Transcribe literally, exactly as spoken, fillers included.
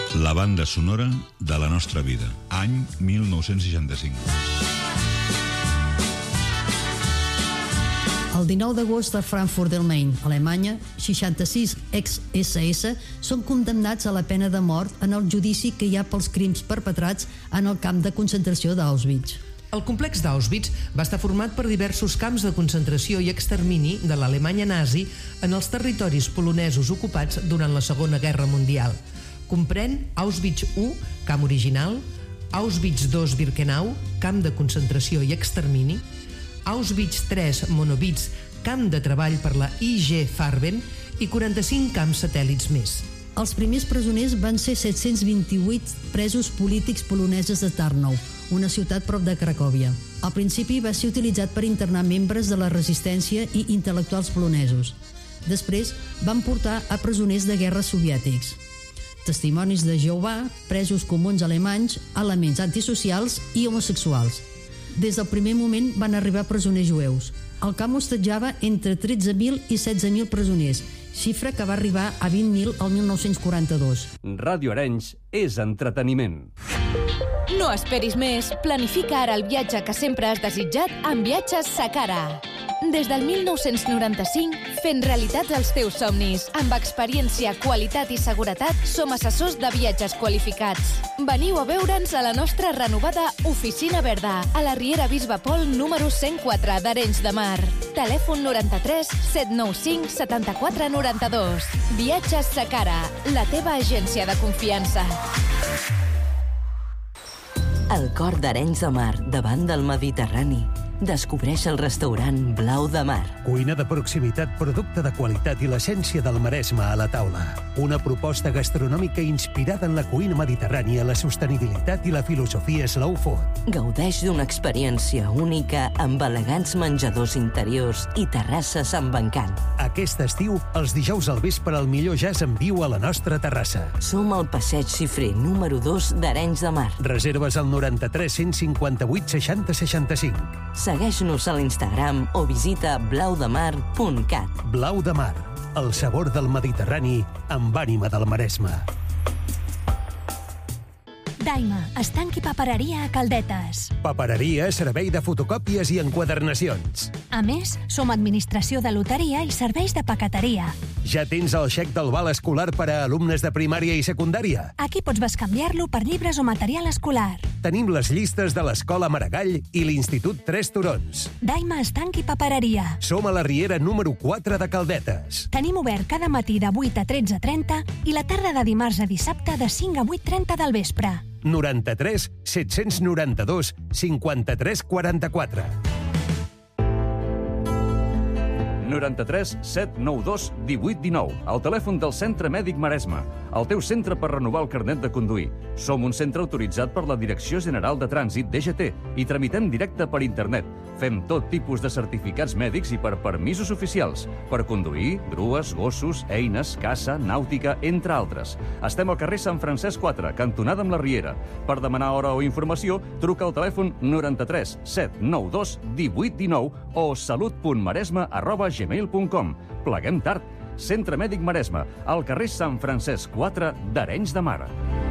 La banda sonora de la nostra vida. Any mil nou-cents seixanta-cinc. El dinou d'agost a Frankfurt del Main, Alemanya, seixanta-sis ex-esse esse són condemnats a la pena de mort en el judici que hi ha pels crims perpetrats en el camp de concentració d'Auschwitz. El complex d'Auschwitz va estar format per diversos camps de concentració i extermini de l'Alemanya nazi en els territoris polonesos ocupats durant la Segona Guerra Mundial. Comprèn Auschwitz u, camp original, Auschwitz dos Birkenau, camp de concentració i extermini, Auschwitz tres Monowitz, camp de treball per la I G Farben i quaranta-cinc camps satèl·lits més. Els primers presoners van ser set-cents vint-i-vuit presos polítics poloneses de Tarnow, una ciutat prop de Cracòvia. Al principi va ser utilitzat per internar membres de la resistència i intel·lectuals polonesos. Després van portar a presoners de guerra soviètics, testimonis de Jehovà, presos comuns alemanys, elements antisocials i homosexuals. Des del primer moment van arribar presoners jueus. El camp hostatjava entre tretze mil i setze mil presoners, xifra que va arribar a vint mil el mil nou-cents quaranta-dos. Ràdio Arenys és entreteniment. No esperis més. Planifica ara el viatge que sempre has desitjat amb Viatges Sacara. Des del mil nou-cents noranta-cinc, fent realitat els teus somnis. Amb experiència, qualitat i seguretat, som assessors de viatges qualificats. Veniu a veure'ns a la nostra renovada Oficina Verda, a la Riera Bisbe Pol número cent quatre d'Arenys de Mar. Telèfon noranta-tres set nou cinc setanta-quatre noranta-dos. Viatges Sacara, la teva agència de confiança. Al cor d'Arenys de Mar, davant del Mediterrani, descobreix el restaurant Blau de Mar. Cuina de proximitat, producte de qualitat i l'essència del Maresme a la taula. Una proposta gastronòmica inspirada en la cuina mediterrània, la sostenibilitat i la filosofia slow food. Gaudeix d'una experiència única amb elegants menjadors interiors i terrasses amb encant. Aquest estiu, els dijous al vespre, el millor jazz en viu a la nostra terrassa. Som al passeig Xifrer número dos d'Arenys de Mar. Reserves al noranta-tres cent cinquanta-vuit seixanta seixanta-cinc. Segueix-nos a l'Instagram o visita blau de mar punt cat. Blau de Mar, el sabor del Mediterrani amb ànima del Maresme. Daima, estanc i papereria a Caldetes. Papereria, servei de fotocòpies i enquadernacions. A més, som administració de loteria i serveis de paqueteria. Ja tens el xec del val escolar per a alumnes de primària i secundària? Aquí pots bescanviar-lo per llibres o material escolar. Tenim les llistes de l'Escola Maragall i l'Institut Tres Turons. Daima, estanc i papereria. Som a la Riera número quatre de Caldetes. Tenim obert cada matí de vuit a tretze trenta i la tarda de dimarts a dissabte de cinc a vuit trenta del vespre. noranta-tres set-cents noranta-dos cinquanta-tres quaranta-quatre. noranta-tres set nou dos divuit dinou. El telèfon del Centre Mèdic Maresme. El teu centre per renovar el carnet de conduir. Som un centre autoritzat per la Direcció General de Trànsit, D G T, i tramitem directe per internet. Fem tot tipus de certificats mèdics i per permisos oficials. Per conduir, grues, gossos, eines, caça, nàutica, entre altres. Estem al carrer Sant Francesc quatre, cantonada amb la Riera. Per demanar hora o informació, truca al telèfon noranta-tres set nou dos divuit dinou o salut punt maresme arroba gmail punt com. Pleguem tard. Centre Mèdic Maresme, al carrer Sant Francesc quatre d'Arenys de Mar.